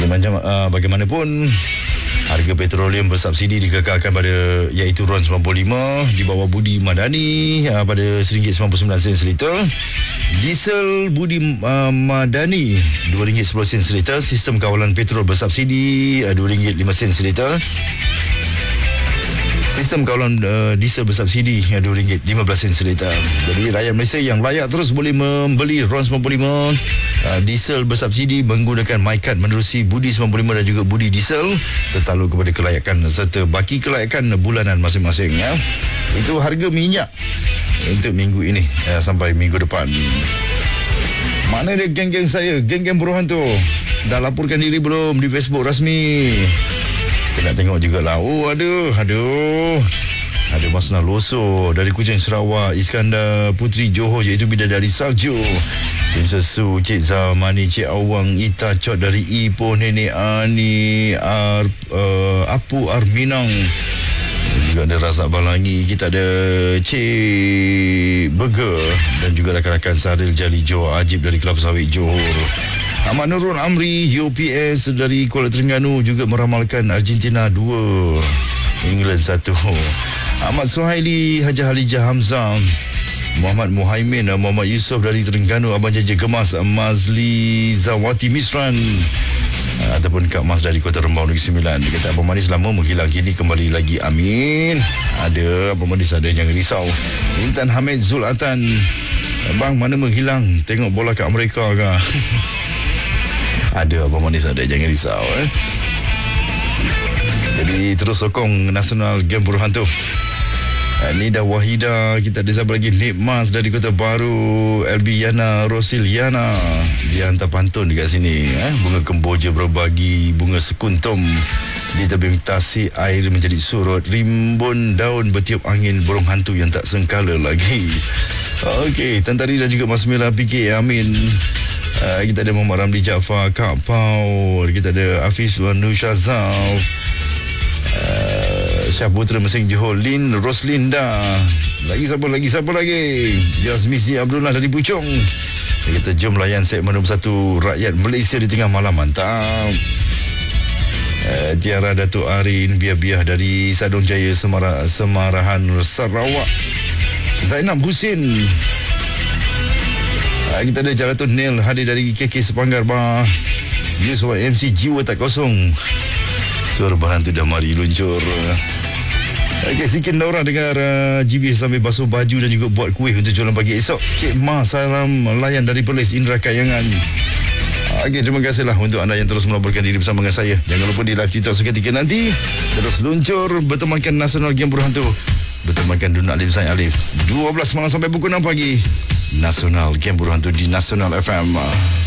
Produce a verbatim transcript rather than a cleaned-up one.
Macam uh, bagaimanapun, harga petroleum bersubsidi dikekalkan pada iaitu RON sembilan puluh lima di bawah Budi Madani uh, pada satu ringgit sembilan puluh sembilan sen seliter. Diesel Budi uh, Madani dua ringgit sepuluh sen seliter. Sistem kawalan petrol bersubsidi uh, dua ringgit lima sen seliter. Sistem kawalan uh, diesel bersubsidi uh, dua ringgit lima belas sen seliter. Jadi rakyat Malaysia yang layak terus boleh membeli RON sembilan puluh lima uh, diesel bersubsidi menggunakan MyCard menerusi Budi sembilan puluh lima dan juga Budi Diesel tertakluk kepada kelayakan serta baki kelayakan bulanan masing-masing ya. Itu harga minyak untuk minggu ini uh, sampai minggu depan. Mana dia geng-geng saya, geng-geng buruhan tu? Dah laporkan diri belum di Facebook rasmi? Kita nak tengok jugalah. Oh, aduh, aduh. Ada Masna Loso dari Kujang Sarawak, Iskandar Putri Johor iaitu Bidadari Salju, Princess Su, Cik Zamani, Cik Awang, Ita Cot dari Ipoh, Nenek Ani, Ar, uh, Apu Arminang. Juga ada Razak Balangi. Kita ada Cik Burger dan juga rakan-rakan Saril Jali Johor, Ajib dari Kelapa Sawit Johor. Ahmad Nurul Amri U P S dari Kuala Terengganu juga meramalkan Argentina dua, England satu. Ahmad Suhaili, Haji Halijah Hamzah, Muhammad Muhaimin, Muhammad Yusof dari Terengganu, Abang Jaja Gemas, Mazli Zawati Misran ataupun Kak Mas dari Kota Rembau Negeri Sembilan. Dia kata Abang Manis lama menghilang, kini kembali lagi, amin. Ada Abang Manis, ada, jangan risau. Intan Hamid Zulatan, Abang mana menghilang, tengok bola kat Amerika ke? Ada Abang Manis, ada, jangan risau eh. Jadi terus sokong Nasional Game Buruhan tu. Nida Wahida, kita ada siapa lagi? Nikmas dari Kota Baru, Elbiana Rosiliana, dia hantar pantun dekat sini eh? Bunga kemboja berbagi, bunga sekuntum di tebing tasik, air menjadi surut, rimbun daun bertiup angin, burung hantu yang tak sengkala lagi. Okey, Tantari dan juga Mas Mira P K Amin. Uh, kita ada Muhammad Ramli Jaafar, Kak Pau, kita ada Hafiz Nushazal, uh, Syah Putra Mesing Johor, Lin Roslinda. Lagi siapa lagi? Siapa lagi? Jasmisi Abdullah dari Puchong. Kita jom layan segmen nombor satu, Rakyat Malaysia di Tengah Malam. Mantap. uh, Tiara Datuk Arin Biah-Biah dari Sadong Jaya, Semara, Semarahan Sarawak. Zainab Husin. Kita ada Jalatun Nil hadir dari K K Sepanggar Bar. News Y M C jiwa tak kosong. Suara berhantu dah mari luncur. Okey, sikit orang dengar uh, G B sambil basuh baju dan juga buat kuih untuk jualan pagi esok. Cik Ma, salam layan dari Perlis Indra Kayangan. Okey, terima kasihlah untuk anda yang terus melaporkan diri bersama dengan saya. Jangan lupa di live TikTok seketika nanti. Terus luncur bertemankan Nasional Game Buruhan tu. Bertemankan Dun Alif Zain Alif dua belas malam sampai pukul enam pagi. Nasional Game Buruhan tu di Nasional F M.